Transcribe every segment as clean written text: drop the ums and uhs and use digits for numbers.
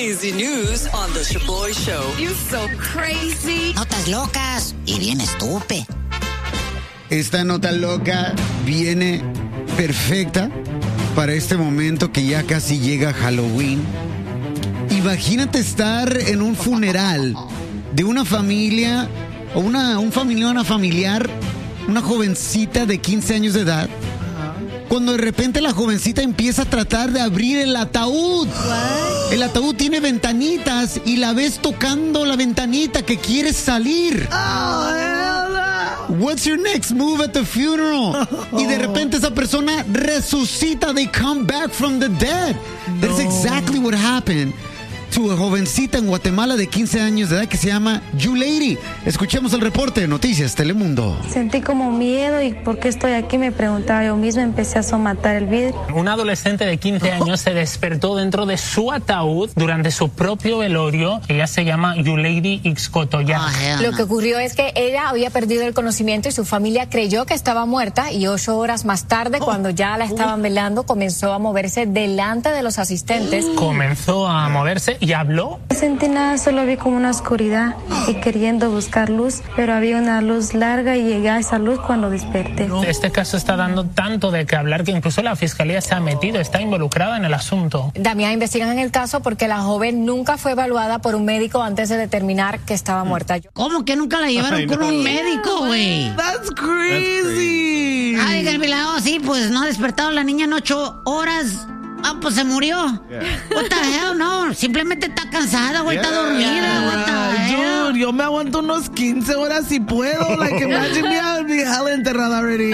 crazy news on the Shaboy Show. You so crazy. Notas locas y bien estúpido. Esta nota loca viene perfecta para este momento que ya casi llega Halloween. Imagínate estar en un funeral de una familia o una familiar, una jovencita de 15 años de edad, cuando de repente la jovencita empieza a tratar de abrir el ataúd. What? El ataúd tiene ventanitas y la ves tocando la ventanita que quiere salir. What's your next move at the funeral? Y de repente esa persona resucita. They come back from the dead. That's exactly what happened to a jovencita en Guatemala de 15 años de edad que se llama Yulady. Escuchemos el reporte de Noticias Telemundo. Sentí como miedo y ¿por qué estoy aquí? Me preguntaba yo misma, empecé a asomatar el vidrio. Un adolescente de 15 años se despertó dentro de su ataúd durante su propio velorio. Ella se llama Yulady Ixcotoya. Lo que ocurrió es que ella había perdido el conocimiento y su familia creyó que estaba muerta, y 8 horas más tarde, cuando ya la estaban velando, comenzó a moverse delante de los asistentes. Comenzó a moverse y habló. No sentí nada, solo vi como una oscuridad y queriendo buscar luz, pero había una luz larga y llegué a esa luz cuando desperté. Este caso está dando tanto de qué hablar que incluso la fiscalía se ha metido, está involucrada en el asunto. Damián, investigan en el caso porque la joven nunca fue evaluada por un médico antes de determinar que estaba muerta. ¿Cómo que nunca la llevaron con un médico, güey? That's crazy. Ay, Galvilao, sí, pues no ha despertado la niña en 8 horas. Ah, pues se murió. What the hell, no. Simplemente está cansada, güey, está dormida. What the hell? Dude, yo me aguanto unos 15 horas si puedo. Like, imagine me, I would be hell enterrada already.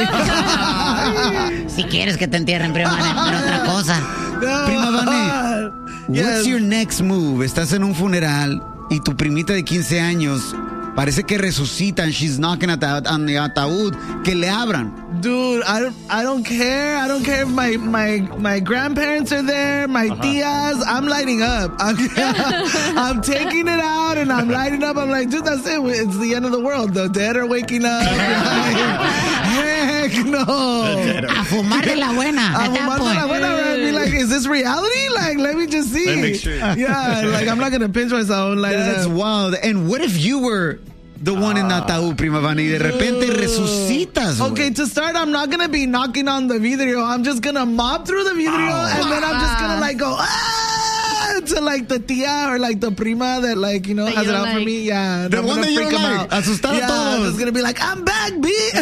Si quieres que te entierren, prima Vane, pero otra cosa. No. Prima Vane, what's your next move? Estás en un funeral y tu primita de 15 años parece que resucita and she's knocking at the ataúd. Que le abran. Dude, I don't care. I don't care if my grandparents are there, my tias. I'm lighting up. I'm taking it out and I'm lighting up. I'm like, dude, that's it. It's the end of the world. The dead are waking up. Heck no. A fumar de la buena. A fumar de la buena. I'd be like, is this reality? Like, let me just see. Make sure. Yeah, like I'm not gonna pinch myself. Like, that's wild. And what if you were the one in ataúd, Prima Vane, y de repente resucitas? Okay, to start, I'm not gonna be knocking on the vidrio. I'm just gonna mop through the vidrio, and then I'm just gonna like go to like the tia or like the prima that like, you know, has it out for me. Yeah, the one that you like. Asustar a todos. I'm just gonna be like, I'm back, bitch.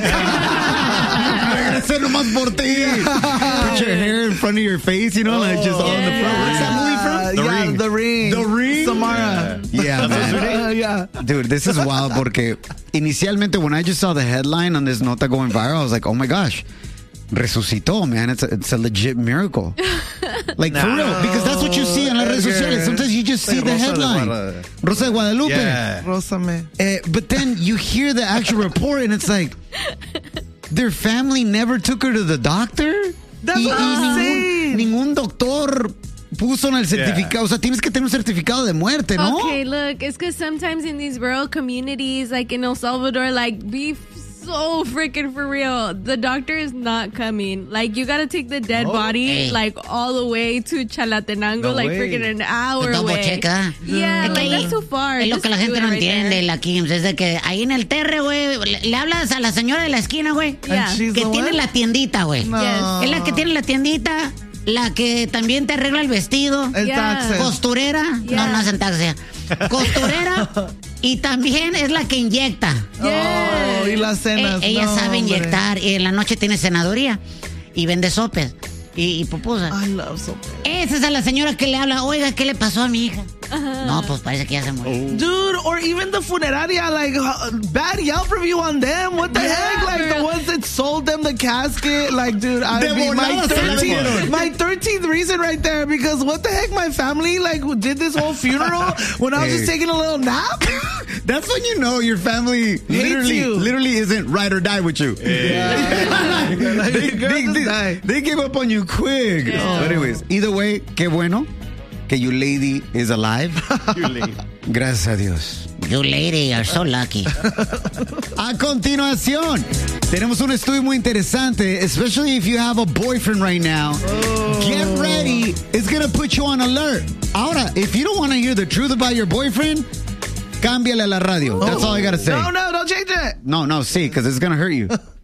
Regresé nomás por ti. Put your hair in front of your face, you know, like just on the front. Where's that movie from? The Ring. The Ring. Samara. Yeah, man. Yeah. Dude, this is wild porque inicialmente when I just saw the headline on this nota going viral, I was like, oh my gosh, resucitó, man. It's a legit miracle. Like, for real, because that's what you see on las redes sociales. Sometimes you just see the headline. Rosa de Guadalupe. Yeah. Rózame. But then you hear the actual report and it's like, their family never took her to the doctor. That's what I'm saying. Ningún doctor puso en el certificado. O sea, tienes que tener un certificado de muerte, ¿no? Okay, look, it's because sometimes in these rural communities, like in El Salvador, like, be so freaking for real. The doctor is not coming. Like, you gotta take the dead body, like, all the way to Chalatenango, like, freaking an hour away. Checa. Yeah, like, that's too far. Es lo que la gente no entiende, la Kims, es de que ahí en el terre, güey, le hablas a la señora de la esquina, güey, que tiene la tiendita, güey. Es la que tiene la tiendita, la que también te arregla el vestido. El taxi. Costurera. No, no hacen taxi. Costurera. Y también es la que inyecta. Oh, y las cenas. Ella sabe inyectar. Y en la noche tiene senaduría. Y vende sopes. Y pupusas. I love sopes. Esa es a la señora que le habla. Oiga, ¿qué le pasó a mi hija? No, pues parece que ya se murió. Dude, or even the funeraria, like, bad Yelp review on them. What the heck? Like, the ones that sold them the casket. Like, dude, I'd be my 13th reason right there, because what the heck, my family, like, did this whole funeral when I was just taking a little nap? That's when you know your family literally isn't ride or die with you. Yeah. They give up on you quick. But anyways, either way, qué bueno que Yulady is alive. Gracias a Dios. Yulady, are so lucky. A continuación, tenemos un estudio muy interesante, especially if you have a boyfriend right now. Get ready. already is going to put you on alert. Ahora, if you don't want to hear the truth about your boyfriend, cámbiale a la radio. That's all I got to say. No, don't change it. No, see, because it's going to hurt you.